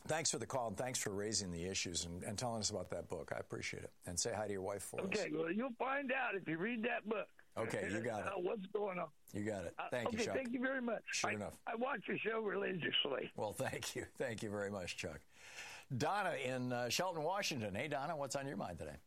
Thanks for the call, and thanks for raising the issues and telling us about that book. I appreciate it. And say hi to your wife for us. Okay, well, you'll find out if you read that book. Okay, you got it. What's going on? You got it. Thank you, Chuck. Thank you very much. Sure enough. I watch your show religiously. Well, thank you. Thank you very much, Chuck. Donna in Shelton, Washington. Hey, Donna, what's on your mind today?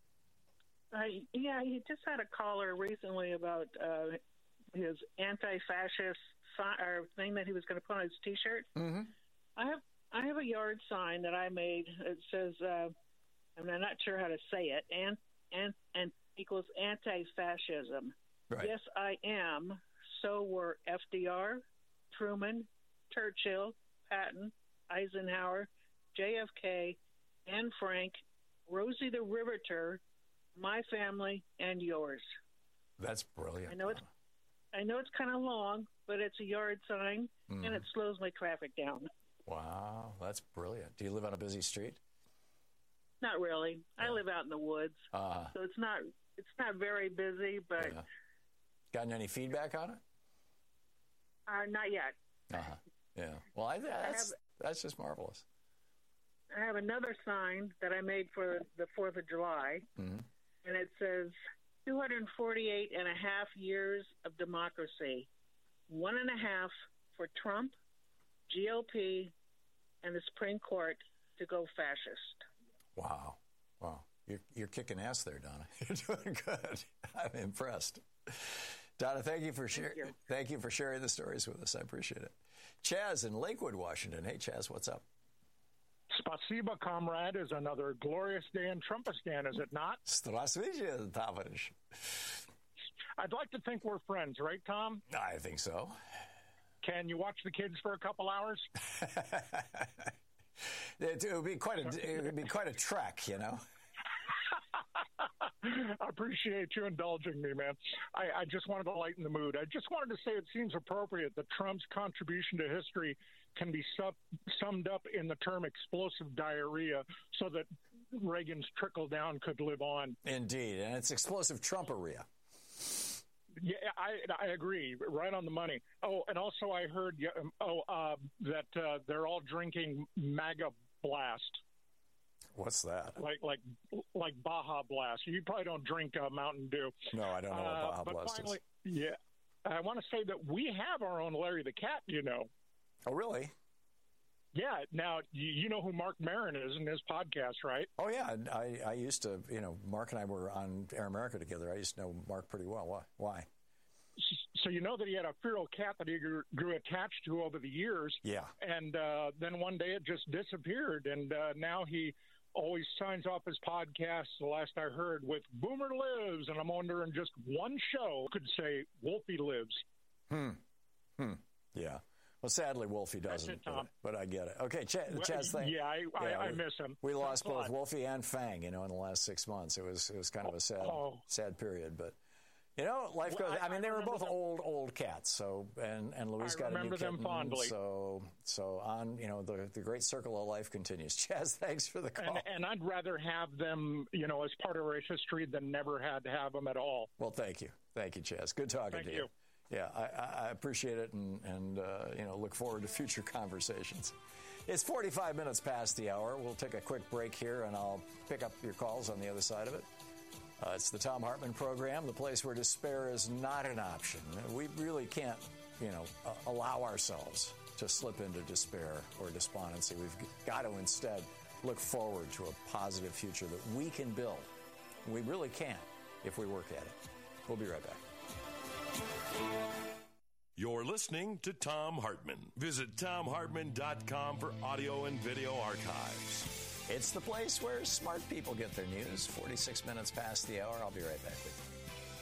You just had a caller recently about his anti-fascist thing that he was going to put on his T-shirt. Mm-hmm. I have a yard sign that I made. It says, I'm not sure how to say it, and equals anti-fascism. Right. Yes, I am. So were FDR, Truman, Churchill, Patton, Eisenhower, JFK, Anne Frank, Rosie the Riveter, my family, and yours. That's brilliant. I know it's kind of long, but it's a yard sign, and it slows my traffic down. Wow, that's brilliant. Do you live on a busy street? Not really. I live out in the woods, so it's not very busy. But gotten any feedback on it? Not yet. Yeah. Well, that's just marvelous. I have another sign that I made for the 4th of July, and it says 248 and a half years of democracy, 1.5 for Trump, GOP, and the Supreme Court to go fascist. Wow. You're kicking ass there, Donna. You're doing good. I'm impressed. Donna, thank you for sharing. Thank you for sharing the stories with us. I appreciate it. Chaz in Lakewood, Washington. Hey, Chaz, what's up? Spasiba, comrade, is another glorious day in Trumpistan, is it not? Здравствуйте, товарищ. I'd like to think we're friends, right, Tom? I think so. Can you watch the kids for a couple hours? It would be quite a trek, you know. I appreciate you indulging me, man. I just wanted to lighten the mood. I just wanted to say it seems appropriate that Trump's contribution to history can be summed up in the term explosive diarrhea so that Reagan's trickle down could live on. Indeed, and it's explosive Trumperia. Yeah, I agree. Right on the money. Oh, and also I heard that they're all drinking MAGA Blast. What's that? Like Baja Blast. You probably don't drink Mountain Dew. No, I don't know what Baja Blast is. Yeah, I want to say that we have our own Larry the Cat, you know. Oh, really? Yeah. Now, you know who Mark Maron is in his podcast, right? Oh, yeah. I used to, Mark and I were on Air America together. I used to know Mark pretty well. Why? So you know that he had a feral cat that he grew attached to over the years. Yeah. And then one day it just disappeared. And now he always signs off his podcast, the last I heard, with Boomer Lives. And I'm wondering just one show could say Wolfie Lives. Yeah. Well, sadly, Wolfie doesn't, but I get it. Okay, Chaz, thank you. Yeah, I miss him. We lost both Wolfie and Fang, in the last 6 months. It was kind of a sad period, but life goes. I mean, they were both old cats. So and Louise got a new kitten. Them fondly. So on. The great circle of life continues. Chaz, thanks for the call. And I'd rather have them, as part of our history than never had to have them at all. Well, thank you, Chaz. Good talking to you. Thank you. Yeah, I appreciate it, and look forward to future conversations. It's 45 minutes past the hour. We'll take a quick break here, and I'll pick up your calls on the other side of it. It's the Thom Hartmann Program, the place where despair is not an option. We really can't, allow ourselves to slip into despair or despondency. We've got to instead look forward to a positive future that we can build. We really can if we work at it. We'll be right back. You're listening to Thom Hartmann. Visit ThomHartmann.com for audio and video archives. It's the place where smart people get their news. 46 minutes past the hour. I'll be right back with you.